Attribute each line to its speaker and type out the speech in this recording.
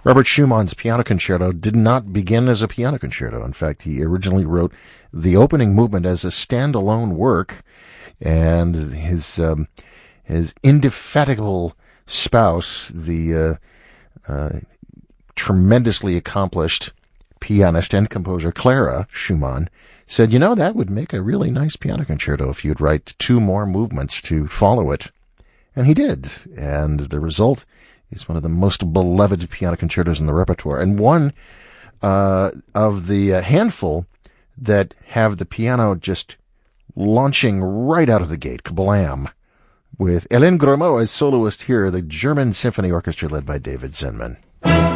Speaker 1: Robert Schumann's Piano Concerto did not begin as a piano concerto. In fact, he originally wrote the opening movement as a standalone work, and his indefatigable spouse, the tremendously accomplished pianist and composer Clara Schumann, said, that would make a really nice piano concerto if you'd write 2 more movements to follow it. And he did. And the result is one of the most beloved piano concertos in the repertoire, and one of the handful that have the piano just launching right out of the gate, kablam, with Hélène Grimaud as soloist here, the German Symphony Orchestra led by David Zinman.